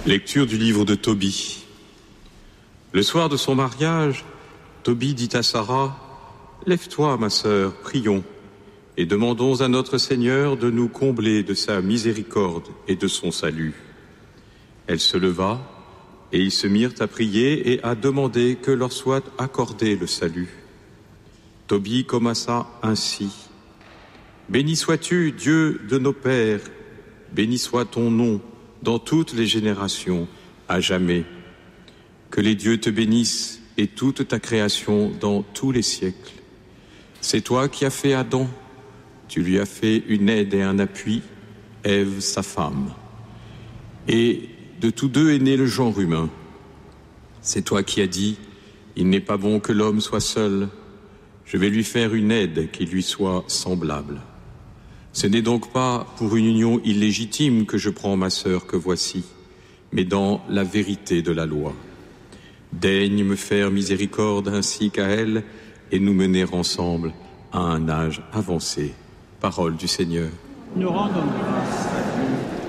Lecture du livre de Tobie. Le soir de son mariage, Tobie dit à Sarah, « Lève-toi, ma sœur, prions, et demandons à notre Seigneur de nous combler de sa miséricorde et de son salut. » Elle se leva, et ils se mirent à prier et à demander que leur soit accordé le salut. Tobie commença ainsi. « Béni sois-tu, Dieu de nos pères, béni soit ton nom dans toutes les générations, à jamais. Que les dieux te bénissent et toute ta création dans tous les siècles. C'est toi qui as fait Adam, tu lui as fait une aide et un appui, Ève sa femme. Et de tous deux est né le genre humain. C'est toi qui as dit, il n'est pas bon que l'homme soit seul, je vais lui faire une aide qui lui soit semblable. Ce n'est donc pas pour une union illégitime que je prends ma sœur que voici, mais dans la vérité de la loi. Daigne me faire miséricorde ainsi qu'à elle et nous mener ensemble à un âge avancé. Parole du Seigneur. Nous rendons grâce.